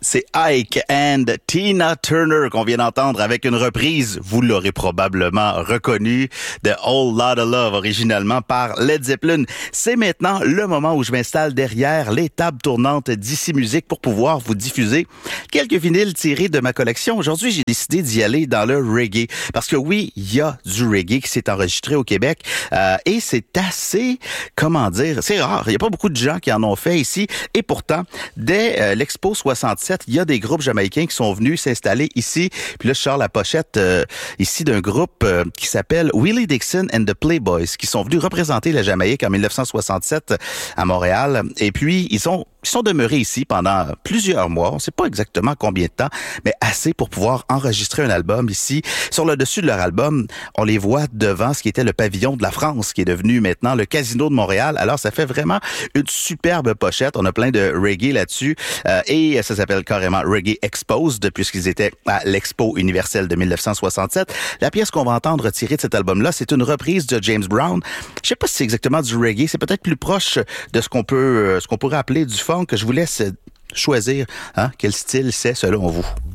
C'est Ike and Tina Turner qu'on vient d'entendre avec une reprise, vous l'aurez probablement reconnu, de Whole Lotta Love, originalement par Led Zeppelin. C'est maintenant le moment où je m'installe derrière les tables tournantes d'Ici Musique pour pouvoir vous diffuser quelques vinyles tirés de ma collection. Aujourd'hui, j'ai décidé d'y aller dans le reggae. Parce que oui, il y a du reggae qui s'est enregistré au Québec et c'est assez, comment dire, c'est rare. Il n'y a pas beaucoup de gens qui en ont fait ici. Et pourtant, dès l'Expo 67, il y a des groupes jamaïcains qui sont venus s'installer ici. Puis là, je sors la pochette ici d'un groupe qui s'appelle Willie Dixon and the Playboys, qui sont venus représenter la Jamaïque en 1967 à Montréal. Et puis, ils sont demeurés ici pendant plusieurs mois. On ne sait pas exactement combien de temps, mais assez pour pouvoir enregistrer un album ici. Sur le dessus de leur album, on les voit devant ce qui était le pavillon de la France, qui est devenu maintenant le Casino de Montréal. Alors, ça fait vraiment une superbe pochette. On a plein de reggae là-dessus. Et ça s'appelle carrément Reggae Exposed, puisqu'ils étaient à l'Expo universelle de 1967. La pièce qu'on va entendre tirée de cet album-là, c'est une reprise de James Brown. Je sais pas si c'est exactement du reggae. C'est peut-être plus proche de ce qu'on pourrait appeler du funk. Je vous laisse choisir quel style c'est selon vous.